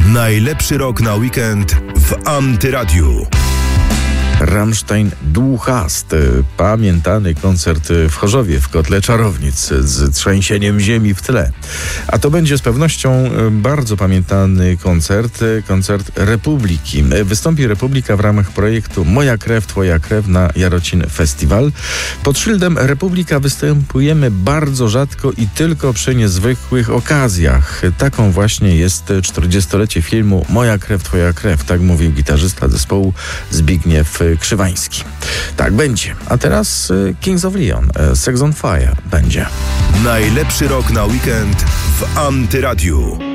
Najlepszy rok na weekend w Antyradiu. Rammstein Du hast. Pamiętany koncert w Chorzowie, w Kotle Czarownic, z trzęsieniem ziemi w tle. A to będzie z pewnością bardzo pamiętany koncert Republiki. Wystąpi Republika w ramach projektu Moja krew, twoja krew na Jarocin Festival. Pod szyldem Republika występujemy bardzo rzadko i tylko przy niezwykłych okazjach. Taką właśnie jest 40-lecie filmu Moja krew, twoja krew. Tak mówił gitarzysta zespołu Zbigniew Krzywański. Tak będzie. A teraz Kings of Leon, Sex on Fire będzie. Najlepszy rok na weekend w Antyradiu.